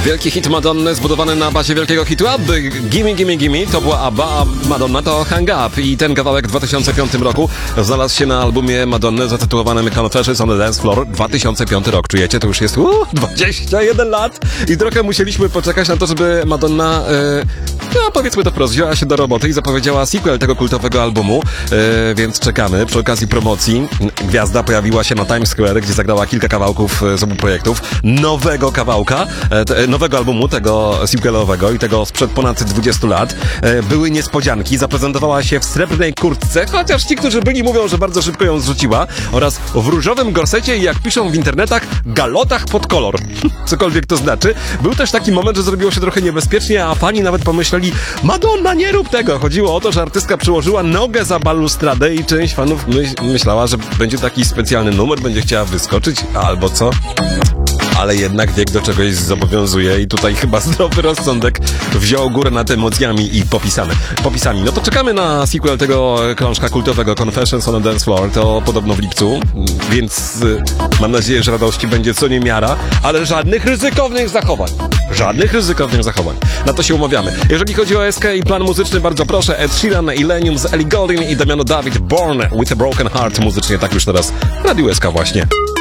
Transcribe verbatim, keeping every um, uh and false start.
Wielki hit Madonny zbudowany na bazie wielkiego hitu Abby. Gimme, gimme, gimme to była Abba, a Madonna to Hang Up. I ten kawałek w dwa tysiące piątym roku znalazł się na albumie Madonny zatytułowanym Confessions on the Dance Floor. dwa tysiące piąty rok, czujecie? To już jest uh, dwadzieścia jeden lat i trochę musieliśmy poczekać na to, żeby Madonna, e, no powiedzmy to wprost, wzięła się do roboty i zapowiedziała sequel tego kultowego albumu, e, więc czekamy. Przy okazji promocji gwiazda pojawiła się na Times Square, gdzie zagrała kilka kawałków z obu projektów. Nowego kawałka, e, te, nowego albumu, tego sequelowego i tego sprzed ponad dwudziestu lat. E, były niespodzianki, zaprezentowała się w srebrnej kurtce, chociaż ci, którzy byli, mówią, że bardzo szybko ją zrzuciła, oraz w różowym gorsecie i, jak piszą w internetach, galotach pod kolor. Cokolwiek to znaczy. Był też taki moment, że zrobiło się trochę niebezpiecznie, a fani nawet pomyśleli: Madonna, nie rób tego! Chodziło o to, że artystka przyłożyła nogę za balustradę i część fanów myśl, myślała, że będzie taki specjalny numer, będzie chciała wyskoczyć, albo co? Ale jednak wiek do czegoś zobowiązuje i tutaj chyba zdrowy rozsądek wziął górę nad emocjami i popisami. popisami. No to czekamy na sequel tego krążka kultowego Confessions on the Dance Floor, to podobno w lipcu, więc y, mam nadzieję, że radości będzie co niemiara, ale żadnych ryzykownych zachowań. Żadnych ryzykownych zachowań. Na to się umawiamy. Jeżeli chodzi o S K i plan muzyczny, bardzo proszę, Ed Sheeran, Illenium z Ellie Goulding i Damiano David, Born with a Broken Heart, muzycznie tak już teraz w Radiu S K właśnie.